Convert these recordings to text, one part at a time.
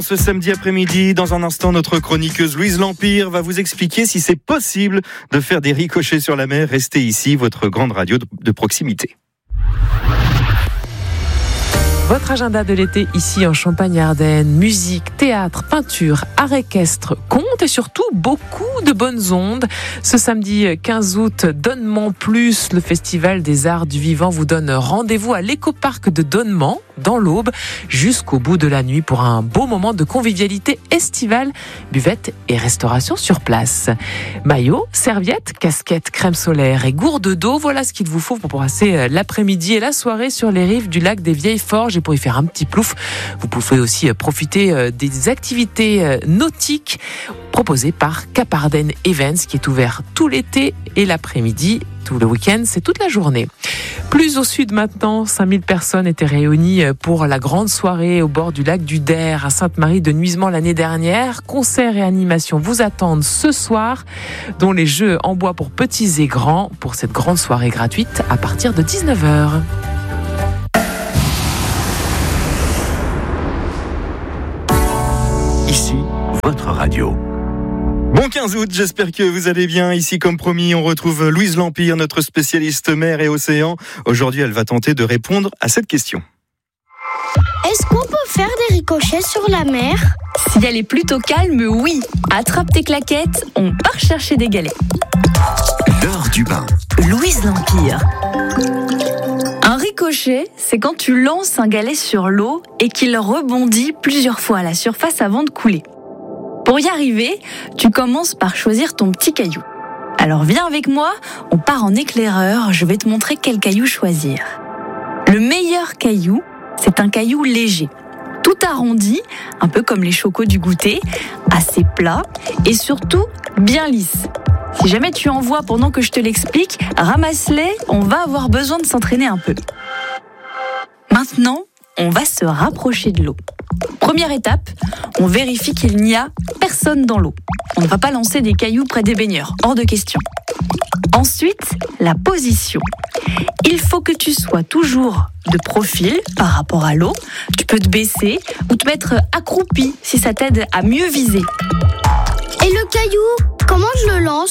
Ce samedi après-midi, dans un instant, notre chroniqueuse Louise L'Empire va vous expliquer si c'est possible de faire des ricochets sur la mer. Restez ici, votre grande radio de proximité. Votre agenda de l'été ici en Champagne-Ardenne, musique, théâtre, peinture, art équestre, contes et surtout beaucoup de bonnes ondes. Ce samedi 15 août, Donnement Plus, le festival des arts du vivant vous donne rendez-vous à l'écoparc de Donnement, dans l'Aube, jusqu'au bout de la nuit pour un beau moment de convivialité estivale, buvette et restauration sur place. Maillot, serviettes, casquettes, crème solaire et gourde d'eau, voilà ce qu'il vous faut pour passer l'après-midi et la soirée sur les rives du lac des Vieilles Forges. Et pour y faire un petit plouf, vous pouvez aussi profiter des activités nautiques proposées par Cap Ardennes Events, qui est ouvert tout l'été et l'après-midi. Tout le week-end, c'est toute la journée. Plus au sud maintenant, 5000 personnes étaient réunies pour la grande soirée au bord du lac du Der à Sainte-Marie de Nuisement l'année dernière. Concerts et animations vous attendent ce soir, dont les jeux en bois pour petits et grands, pour cette grande soirée gratuite à partir de 19h. Ici, votre radio. Bon 15 août, j'espère que vous allez bien. Ici, comme promis, on retrouve Louise L'Empire, notre spécialiste mer et océan. Aujourd'hui, elle va tenter de répondre à cette question. Est-ce qu'on peut faire des ricochets sur la mer ? Si elle est plutôt calme, oui. Attrape tes claquettes, on part chercher des galets. L'heure du bain. Louise L'Empire. Un ricochet, c'est quand tu lances un galet sur l'eau et qu'il rebondit plusieurs fois à la surface avant de couler. Pour y arriver, tu commences par choisir ton petit caillou. Alors viens avec moi, on part en éclaireur, je vais te montrer quel caillou choisir. Le meilleur caillou, c'est un caillou léger, tout arrondi, un peu comme les chocos du goûter, assez plat et surtout bien lisse. Si jamais tu en vois pendant que je te l'explique, ramasse-les, on va avoir besoin de s'entraîner un peu. Maintenant, on va se rapprocher de l'eau. Première étape, on vérifie qu'il n'y a personne dans l'eau. On ne va pas lancer des cailloux près des baigneurs, hors de question. Ensuite, la position. Il faut que tu sois toujours de profil par rapport à l'eau. Tu peux te baisser ou te mettre accroupi si ça t'aide à mieux viser. Et le caillou, comment je le lance ?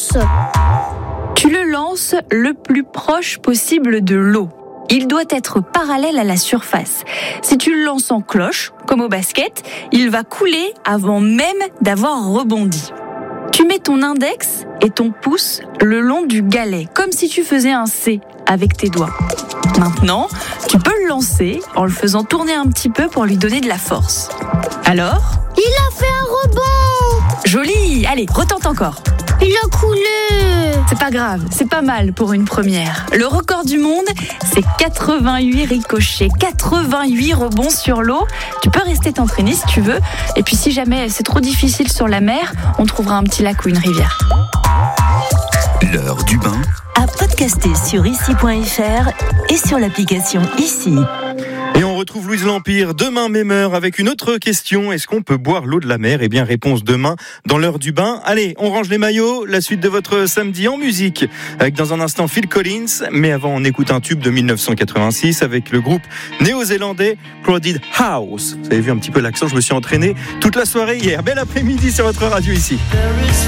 Tu le lances le plus proche possible de l'eau. Il doit être parallèle à la surface. Si tu le lances en cloche, comme au basket, il va couler avant même d'avoir rebondi. Tu mets ton index et ton pouce le long du galet, comme si tu faisais un C avec tes doigts. Maintenant, tu peux le lancer en le faisant tourner un petit peu pour lui donner de la force. Alors ? Il a fait un rebond ! Joli ! Allez, retente encore. Il a coulé ! C'est pas grave, c'est pas mal pour une première. Le record du monde, c'est 88 ricochets, 88 rebonds sur l'eau. Tu peux rester t'entraîner si tu veux. Et puis si jamais c'est trop difficile sur la mer, on trouvera un petit lac ou une rivière. L'heure du bain. À podcaster sur ici.fr et sur l'application Ici. Et on retrouve Louise L'Empire demain même heure avec une autre question. Est-ce qu'on peut boire l'eau de la mer ? Eh bien, réponse demain dans l'heure du bain. Allez, on range les maillots. La suite de votre samedi en musique. Avec dans un instant Phil Collins. Mais avant, on écoute un tube de 1986 avec le groupe néo-zélandais Crowded House. Vous avez vu un petit peu l'accent, je me suis entraîné toute la soirée hier. Bel après-midi sur votre radio ici.